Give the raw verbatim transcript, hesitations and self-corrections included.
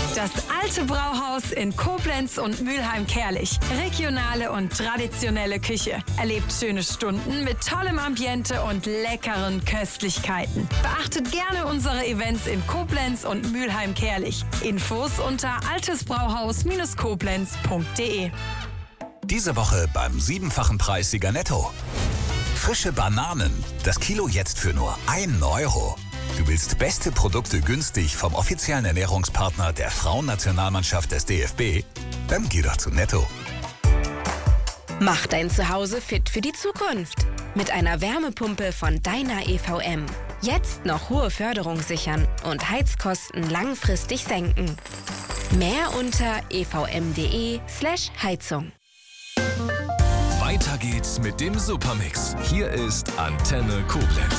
Das Alte Brauhaus in Koblenz und Mülheim-Kärlich. Regionale und traditionelle Küche. Erlebt schöne Stunden mit tollem Ambiente und leckeren Köstlichkeiten. Beachtet gerne unsere Events in Koblenz und Mülheim-Kärlich. Infos unter altesbrauhaus Koblenz punkt de. Diese Woche beim siebenfachen Preissieger Netto. Frische Bananen. Das Kilo jetzt für nur einen Euro. Du willst beste Produkte günstig vom offiziellen Ernährungspartner der Frauennationalmannschaft des D F B? Dann geh doch zu Netto. Mach dein Zuhause fit für die Zukunft. Mit einer Wärmepumpe von Dyna E V M. Jetzt noch hohe Förderung sichern und Heizkosten langfristig senken. Mehr unter evm.de slash Heizung. Weiter geht's mit dem Supermix. Hier ist Antenne Koblenz.